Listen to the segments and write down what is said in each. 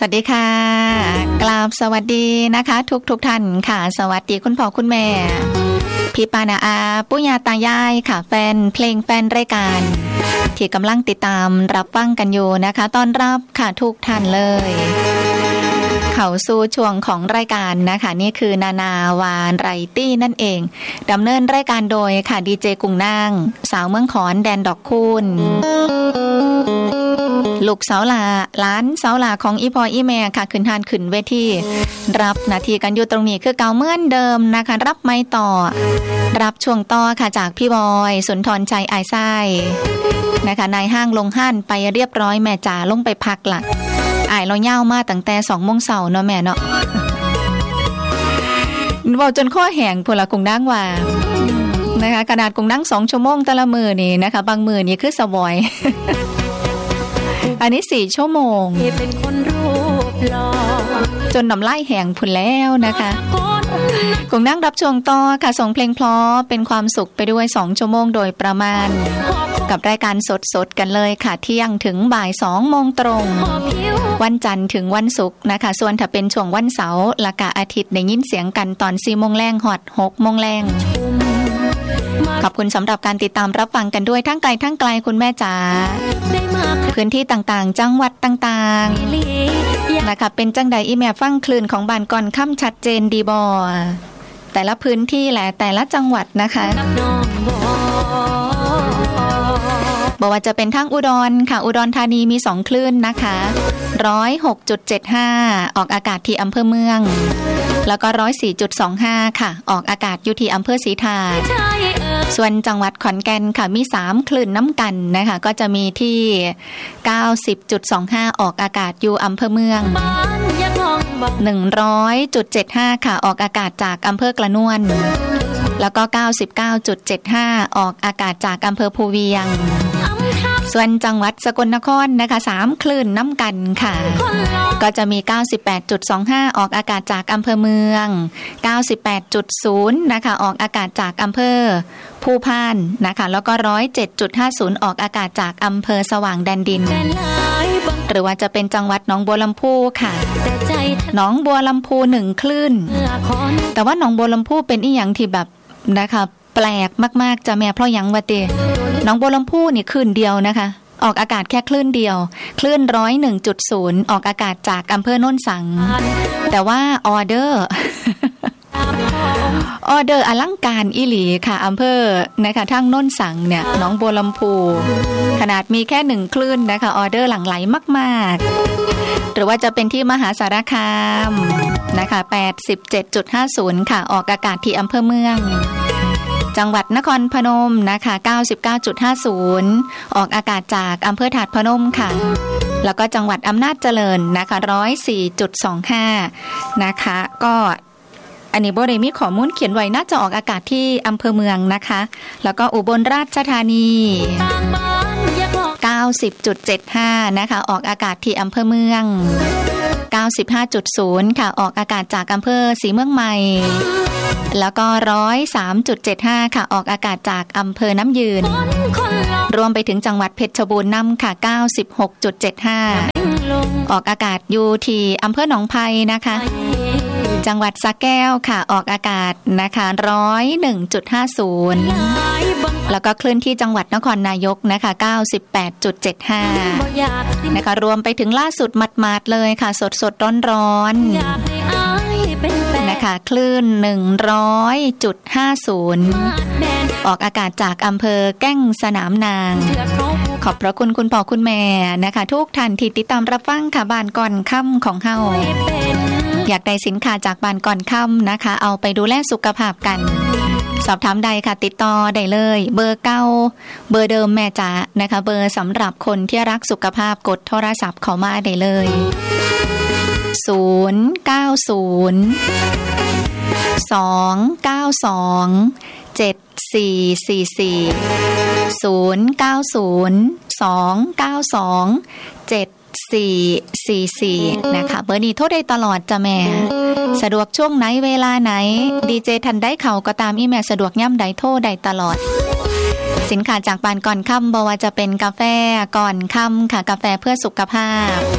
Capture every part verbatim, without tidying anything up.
วัสดีค่ะกราบสวัสดีนะคะทุกทุกท่านค่ะสวัสดีคุณพ่อคุณแม่พี่ปานาอาปุญญาตายายค่ะแฟนเพลงแฟนรายการที่กำลังติดตามรับฟังกันอยู่นะคะต้อนรับค่ะทุกท่านเลยเข้าสู่ช่วงของรายการนะคะนี่คือนานาวานไรตี้นั่นเองดำเนินรายการโดยค่ะดีเจกุ้งนางสาวเมืองขอนแดนดอกคูณลูกสาวหลาล้านสาวหลาของอีพออีแม่ค่ะขึ้นทานขึ้นเวทีรับหน้าที่กันอยู่ตรงนี้คือเก่าเหมือนเดิมนะคะรับไม้ต่อรับช่วงต่อค่ะจากพี่บอยสุนทรชัยไอไส้นะคะนายห้างลงห้านไปเรียบร้อยแม่จ๋าลงไปพักละอ้ายเราเย่ามาตั้งแต่สองโมงเช้าเนาะแม่เนาะเว้าจนข้อแห้งพุ่นละกุ้งนางว่านะคะขนาดกุ้งนางสองชั่วโมงแต่ละมื้อนี่นะคะบางมื้อนี่คือสวอยอันนี้สี่ชั่วโมงเป็นคนรูปหล่อจนน้ำลายแห้งพุ่นแล้วนะคะกุ้งนั่งรับช่วงต่อค่ะส่งเพลงเพราะเป็นความสุขไปด้วยสองชั่วโมงโดยประมาณกับรายการสดๆกันเลยค่ะเที่ยงถึงบ่ายสองโมงตรงวันจันทร์ถึงวันศุกร์นะคะส่วนถ้าเป็นช่วงวันเสาร์และกะอาทิตย์ได้ยินเสียงกันตอนสี่โมงแรงฮอดหกโมงแรงขอบคุณสำหรับการติดตามรับฟังกันด้วยทั้งไกลทั้งไกลคุณแม่จ๋าพื้นที่ต่างๆจังหวัดต่างๆนะคะเป็นจังใดอีแม่ฟังคลื่นของบ้านก่อนค่ำชัดเจนดีบ่แต่ละพื้นที่แหละแต่ละจังหวัดนะคะบอกว่าจะเป็นทั้งอุดรค่ะอุดรธานีมีสองคลื่นนะคะหนึ่งร้อยหกจุดเจ็ดห้า ออกอากาศที่อำเภอเมืองแล้วก็ หนึ่งร้อยสี่จุดสองห้า ค่ะออกอากาศอยู่ที่อำเภอศรีธาตุส่วนจังหวัดขอนแก่นค่ะมีสามคลื่นน้ำกันนะคะก็จะมีที่ เก้าสิบจุดสองห้า ออกอากาศอยู่อำเภอเมือง หนึ่งร้อยจุดเจ็ดห้า ค่ะออกอากาศจากอำเภอกระนวนแล้วก็ เก้าสิบเก้าจุดเจ็ดห้า ออกอากาศจากอำเภอภูเวียงส่วนจังหวัดสกลนครนะคะสามคลื่นน้ำกันค่ะก็จะมี เก้าสิบแปดจุดสองห้า ออกอากาศจากอำเภอเมือง เก้าสิบแปดจุดศูนย์ นะคะออกอากาศจากอำเภอภูพานนะคะแล้วก็ หนึ่งร้อยเจ็ดจุดห้าศูนย์ ออกอากาศจากอำเภอสว่างแดนดินหรือว่าจะเป็นจังหวัดหนองบัวลำพูค่ะหนองบัวลำพูหนึ่งคลื่นแต่ว่าหนองบัวลำพูเป็นอีหยังที่แบบนะคะแปลกมากๆจะแม่เพราะหยังวะเตหนองบัวลำพูนี่คลื่นเดียวนะคะออกอากาศแค่คลื่นเดียวคลื่น หนึ่งร้อยเอ็ดจุดศูนย์ ออกอากาศจากอำเภอโน่นสังแต่ว่าออเดอร์ออเดอร์อลังการอีหลีค่ะอำเภอนะคะทางโน่นสังเนี่ยหนองบัวลำพูขนาดมีแค่หนึ่งคลื่นนะคะออเดอร์หลั่งไหลมากๆหรือว่าจะเป็นที่มหาสารคามนะคะ แปดสิบเจ็ดจุดห้าศูนย์ ค่ะออกอากาศที่อำเภอเมืองจังหวัดนครพนมนะคะ เก้าสิบเก้าจุดห้าศูนย์ ออกอากาศจากอำเภอถาดพนมค่ะแล้วก็จังหวัดอำนาจเจริญนะคะ หนึ่งร้อยสี่จุดสองห้า นะคะก็อันนี้บ่ได้มีข้อมูลเขียนไว้น่าจะออกอากาศที่อำเภอเมืองนะคะแล้วก็อุบลราชธานี เก้าสิบจุดเจ็ดห้า นะคะออกอากาศที่อำเภอเมือง เก้าสิบห้าจุดศูนย์ ค่ะออกอากาศจากอำเภอศรีเมืองใหม่แล้วก็ หนึ่งร้อยสามจุดเจ็ดห้า ค่ะออกอากาศจากอำเภอน้ำยืนรวมไปถึงจังหวัดเพชรบูรณ์นำค่ะ เก้าสิบหกจุดเจ็ดห้า ออกอากาศอยู่ที่อำเภอหนองไผ่นะคะจังหวัดสระแก้วค่ะออกอากาศนะคะหนึ่งร้อยเอ็ดจุดห้าศูนย์แล้วก็คลื่นที่จังหวัดนครนายกนะคะ เก้าสิบแปดจุดเจ็ดห้า นะคะรวมไปถึงล่าสุดหมาดๆเลยค่ะสดๆร้อนๆนะคะคลื่น หนึ่งร้อยจุดห้าศูนย์ ออกอากาศจากอำเภอแก้งสนามนางขอบพระคุณคุณพ่อคุณแม่นะคะทุกท่านที่ติดตามรับฟังค่ะบ้านก่อนค่ำของเฮาอยากได้สินค้าจากบ้านก่อนค่ำนะคะเอาไปดูแลสุขภาพกันสอบถามใดค่ะติดต่อได้เลยเบอร์เก้าเบอร์เดิมแม่จ๋านะคะเบอร์สำหรับคนที่รักสุขภาพกดโทรศัพท์เข้ามาได้เลยศูนย์ เก้า ศูนย์ สอง เก้า สอง เจ็ด สี่ สี่ สี่ ศูนย์ เก้า ศูนย์ สอง เก้า สอง เจ็ด สี่ สี่ สี่นะคะเบอร์นี้โทรได้ตลอดจ้ะแม่สะดวกช่วงไหนเวลาไหนดีเจทันได้เข้าก็ตามอีแม่สะดวกย่ำใดโทรได้ตลอดสินค้าจากบ้านก่อนค่ำบ่ว่าจะเป็นกาแฟก่อนค่ำค่ะกาแฟเพื่อสุขภาพ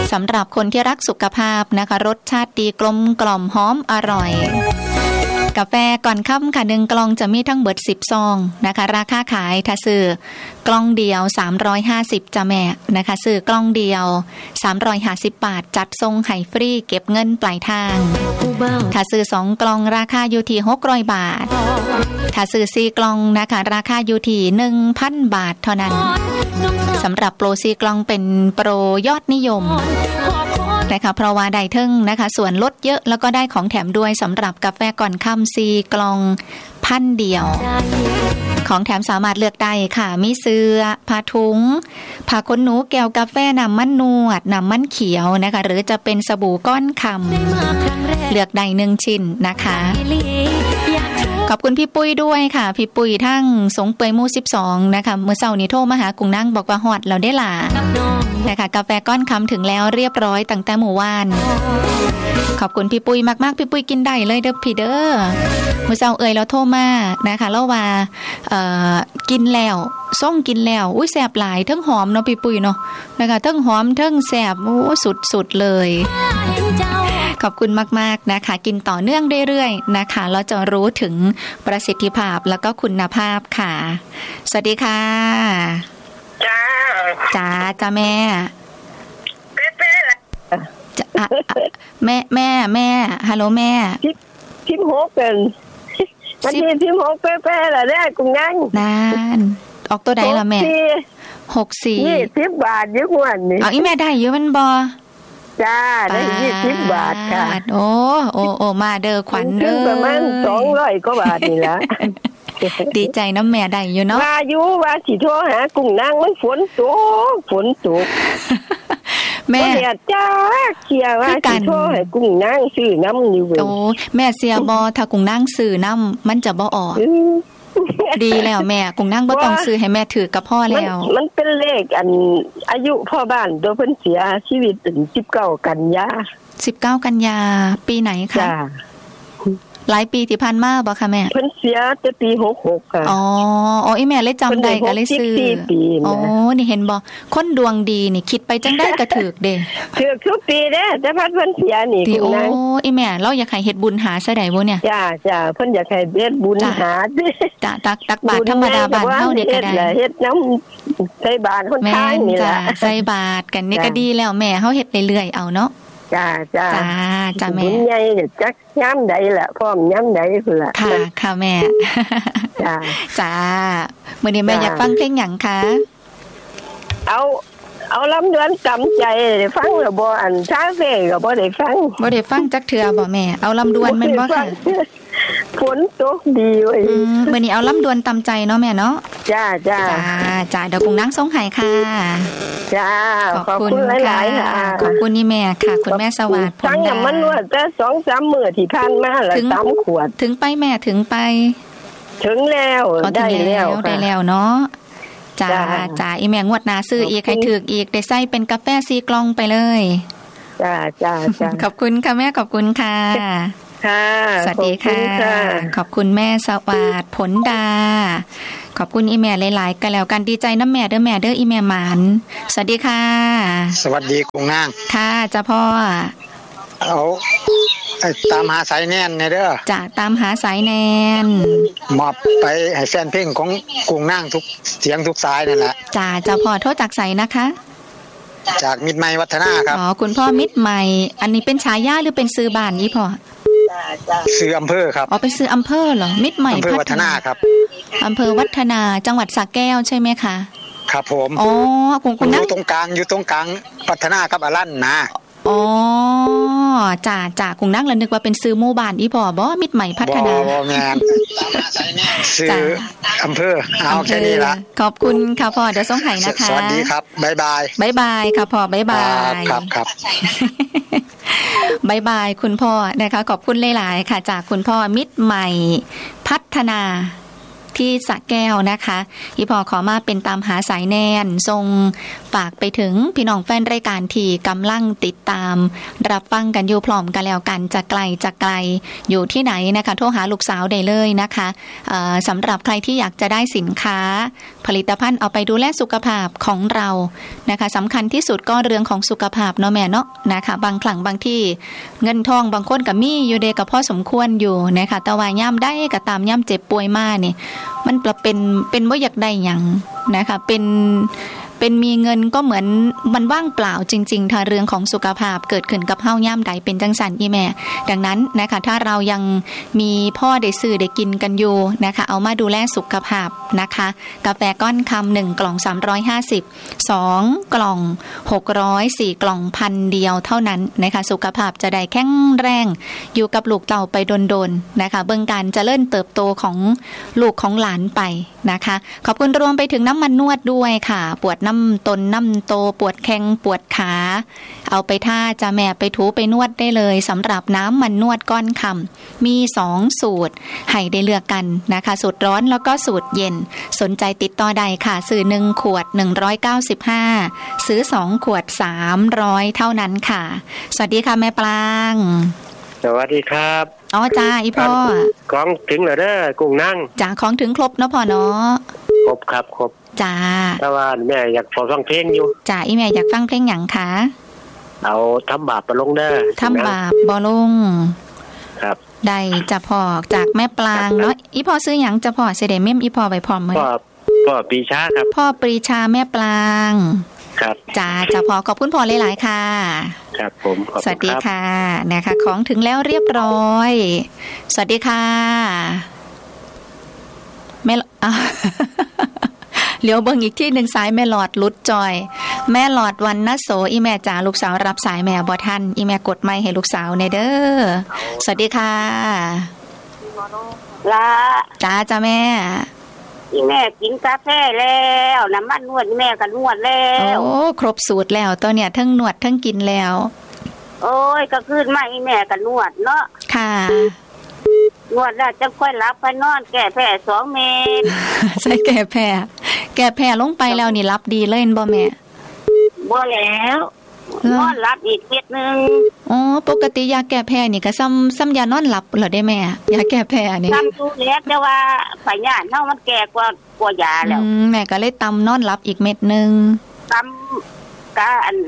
สำหรับคนที่รักสุขภาพนะคะรสชาติดีกลมกล่อมหอมอร่อยกาแฟก่อนค่ำค่ะหนึ่งกล่องจะมีทั้งเบิดสิบซองนะคะราคาขายถ้าซื้อกล่องเดียวสามร้อยห้าสิบจ้ะแม่นะคะซื้อกล่องเดียวสามร้อยห้าสิบบาทจัดส่งให้ฟรีเก็บเงินปลายทางถ้าซื้อสองกล่องราคาอยู่ที่หกร้อยบาทถ้าซื้อสี่กล่องนะคะราคาอยู่ที่ หนึ่งพัน บาทเท่านั้นสำหรับโปรสี่กล่องเป็นโปรยอดนิยมนะคะเพราะว่าได้ทึ่งนะคะส่วนลดเยอะแล้วก็ได้ของแถมด้วยสำหรับกาแฟก่อนค่ำซีกล่องพันเดียวของแถมสามารถเลือกได้ค่ะมีเสื้อผ้าถุงผ้าขนหนูแก้วกาแฟน้ำมันนวดน้ำมันเขียวนะคะหรือจะเป็นสบู่ก้อนคำเลือกได้หนึ่งชิ้นนะคะขอบคุณพี่ปุ้ยด้วยค่ะพี่ปุ้ยทั้งสงเปยมู่สิบสองนะคะเมื่อเช้านี้โทรมาหากุ้งนั่งบอกว่าฮอดเราได้ล่ะนะคะกาแฟก้อนคำถึงแล้วเรียบร้อยตั้งแต่เมื่อวานขอบคุณพี่ปุ้ยมากๆพี่ปุ้ยกินได้เลยเด้อพี่เด้อเมื่อเช้าเอ่ยเราโทรมานะคะแล้วว่าเอ่อกินแล้วส่งกินแล้วอุ้ยแซ่บหลายทั้งหอมเนาะพี่ปุ้ยเนาะนะคะทั้งหอมทั้งแซ่บโอ้สุดๆเลยขอบคุณมากๆนะคะกินต่อเนื่องเรื่อยๆนะคะเราจะรู้ถึงประสิทธิภาพแล้วก็คุณภาพค่ะสวัสดีค่ะจ้าจ้าจ้าแม่เป๊ะๆล่ะจ้าแม่แม่แม่ฮัลโหลแม่พิมพ์หกกันมันมีพิมพ์หกเป๊ะๆล่ะเนี่ยกุ้งนั่งนานออกตัวใดล่ะแม่หกสี่ยี่สิบบาทอยู่กว่านี่เอาอีแม่ได้อยู่มันบ่จ้าได้ยี่สิบบาทค่ะโอ้โอ้โอ้มาเด้อขวัญเด้อประมาณสองร้อยกว่าบาทนี่ละดีใจน้ำแม่ได้อยู่เนาะว่าอยู่ว่าสิโทรหากุ้งนางมันฝนตกฝนตกแม่จ้าเชียร์ว่าสิโทรให้กุ้งนางซื้อน้ำอยู่โอ้แม่เสียบ่ถ้ากุ้งนางซื้อน้ำมันจะบ่ออกดีแล้วแม่กุ้งนางบ่ต้องซื้อให้แม่ถือกับพ่อแล้วมันเป็นเลขอันอายุพ่อบ้านตัวเพิ่นเสียชีวิตถึงสิบเก้ากันยาสิบเก้ากันยาปีไหนคะหลายปีที่ผ่านมาบ่คะแม่เพิ่นเสียแต่ปีหกหกค่ะอ๋ออ๋ออีแม่เลยจำได้ก็เลยซื้ออ๋อนี่เห็นบ่คนดวงดีนี่คิดไปจังได้ก็ถูกเด้ถูกทุกปีเด้แต่พัดเพิ่นเสียนี่คุณนางโอ้อีแม่เราอยากให้เฮ็ดบุญหาซะได้บ่เนี่ยจ้าจ้าเพิ่นอยากให้เฮ็ดบุญหาเด้จ้าตักตักบาตรธรรมดาบ้านเฮานี่ก็ได้เฮ็ดน้ำใส่บาตรคนทางนี่ล่ะใส่บาตรกันนี่ก็ดีแล้วแม่เฮาเฮ็ดเรื่อยๆเอาเนาะจ้าจ้าจ้าจ้าแม่บุญใหญ่จักย้ำใดล่ะพร้อมย้ำใดพุ่นล่ะค่ะค่ะแม่จ้าจ้ามื้อนี้แม่อยากฟังเพลงหยังคะเอาเอาลำดวนจำใจได้ฟังหรือบ่อันชาเฟ่ก็บ่ได้ฟังบ่ได้ฟังจักเทื่อบ่แม่เอาลำดวนแม่นบ่ค่ะฝนตกดีเว้ยอืมมื้อนี้เอาลำดวนตำใจเนาะแม่เนาะจ้าจ้าจ้าจ้าเดี๋ยวกุ้งนางส่งให้ค่ะจ้าขอบคุณหลายๆค่ะขอบคุณนี่แม่ค่ะคุณแม่สวัสดิ์ทั้งน้ำมันนวดแต่ สองสาม มื้อที่ผ่านมาละสามขวดถึงไปแม่ถึงไปถึงแล้วได้แล้วได้แล้วเนาะจ้าจ้าอีแม่งวดหน้าซื้ออีกให้ถึกอีกได้ใส่เป็นกาแฟสี่กล่องไปเลยจ้าจ้าจ้าขอบคุณค่ะแม่ขอบคุณค่ะค่ะสวัสดีค่ะขอบคุณแม่สวัสดิ์ผลดาขอบคุณอีแม่หลายๆกันแล้วกันดีใจน้ำแม่เด้อแม่เด้ออีแม่หมานสวัสดีค่ะสวัสดีกุ้งนางค่ะจ้าพ่อเอาตามหาสายแน่นเนี่ยเด้อจ้าตามหาสายแน่นมอบไปให้แฟนเพลงของกุ้งนางทุกเสียงทุกสายนั่นแหละจ้าจ้าพ่อโทษจากไสนะคะจากมิตรใหม่วัฒนาครับอ๋อคุณพ่อมิตรใหม่อันนี้เป็นฉายาหรือเป็นซื้อบ้านอีพ่อซื้ออำเภอครับอ๋อไปซื้ออำเภอเหรอมิตรใหม่อำเภอวัฒนาครับอำเภอวัฒนาจังหวัดสระแก้วใช่ไหมคะครับผมอ๋อคุณคุณอยู่ตรงกลางอยู่ตรงกลางวัฒนากับอรัญนะอ๋อจ่าจ่าคงนั่งแล้วนึกว่าเป็นซื้อหมู่บ้านอีพ่อบ่มิตรใหม่พัฒนาบ่แม่นซื้ออำเภอเอาแค่นี้ละขอบคุณค่ะพ่อเดี๋ยวส่งให้นะคะสวัสดีครับบ๊ายบายบ๊ายบายค่ะพ่อบ๊ายบายครับครับบายบายคุณพ่อนะคะขอบคุณหลายๆค่ะจากคุณพ่อมิตรใหม่พัฒนาที่สระแก้วนะคะอีพอขอมาเป็นตามหาสายแนนทรงฝากไปถึงพี่น้องแฟนรายการที่กำลังติดตามรับฟังกันอยู่พร้อมกันแล้วกันจะไกลจะไกลอยู่ที่ไหนนะคะโทรหาลูกสาวได้เลยนะคะสำหรับใครที่อยากจะได้สินค้าผลิตภัณฑ์เอาไปดูแลสุขภาพของเรานะคะสำคัญที่สุดก็เรื่องของสุขภาพเนาะแม่เนาะนะคะบางครั้งบางที่เงินทองบางคนกับมีอยู่เดกับพ่อสมควรอยู่นะคะแต่ว่าย่ำได้กับตามย่ำเจ็บป่วยมาเนี่ยมันเป็นเป็นว่าอยากได้อย่างนะคะเป็นเป็นมีเงินก็เหมือนมันว่างเปล่าจริงๆถ้าเรื่องของสุขภาพเกิดขึ้นกับเฮาย่ำใดเป็นจังสันอีแม่ดังนั้นนะคะถ้าเรายังมีพ่อได้ซื้อได้กินกันอยู่นะคะเอามาดูแลสุขภาพนะคะกาแฟก้อนคำหนึ่งกล่องสามร้อยห้าสิบสองกล่องหกร้อยสี่กล่องพันเดียวเท่านั้นนะคะสุขภาพจะได้แข็งแรงอยู่กับลูกเต่าไปโดนๆนะคะเบื้องการเจริญเติบโตของลูกของหลานไปนะคะขอบคุณรวมไปถึงน้ำมันนวดด้วยค่ะปวดน้ำตนน้ำโตปวดแข้งปวดขาเอาไปท่าจะแม่ไปถูไปนวดได้เลยสำหรับน้ำมันนวดก้อนคำมีสองสูตรให้ได้เลือกกันนะคะสูตรร้อนแล้วก็สูตรเย็นสนใจติดต่อใดค่ะซื้อหนึ่งขวดหนึ่งร้อยเก้าสิบห้าซื้อสองขวดสามร้อยเท่านั้นค่ะสวัสดีค่ะแม่ปลางสวัสดีครับอ๋อจ้าอีพ่อของถึงแล้วเด้อกุ้งนั่งจ้าของถึงครบเนาะพ่อเนาะครบครับครบจ้าแต่ว่าแม่อยากฟังเพลงอยู่จ้าอีแม่อยากฟังเพลงหยังคะเอาทำบาปบ่ลงเด้อทำบาปบ่ลงครับได้จะพอจากแม่ปลางเนาะอีพ่อซื้อหยังจะพอเสด็จเม่มอีพ่อไปพร้อมมื้อพ่อพ่อปรีชาครับพ่อปรีชาแม่ปลางครับจ้าจะพอขอบคุณพ่อหลายๆค่ะครับผมขอบคุณครับสวัสดีค่ะนะคะของถึงแล้วเรียบร้อยสวัสดีค่ะแม่เหลียวเบิ่งอีกที่หนึ่งสายแม่หลอดลุดจอยแม่หลอดวันนโสอีแม่จ๋าลูกสาวรับสายแม่บ่ทันอีแม่กดไมค์ให้ลูกสาวในเด้อสวัสดีค่ะลาจ้าจ้าแม่อีแม่กินกาแฟแล้วน้ำมันนวดแม่ก็นวดแล้วโอ้ครบสูตรแล้วตัวเนี่ยทั้งนวดทั้งกินแล้วโอ้ยก็คืนมาอีแม่ก็นวดเนาะค่ะนวดแล้วจะค่อยรับไปนอนแก้แผลสองเม็ดใช่แก้แผลแก้แผลลงไปแล้วนี่รับดีเลยบ่แม่บ่แล้วนอนรับอีกเม็ดนึงอ๋อปกติยาแก้แพ้นี่ก็ซ้ำซ้ำยานอนหลับเหรอได้แม่ยาแก้แพ้นี่ซ้ำดูแล้วแต่ว่าพยาธิเฮามันแก่กว่ากว่ายาแล้วแม่ก็เลยตำนอนหลับอีกเม็ดนึงตำกะอัน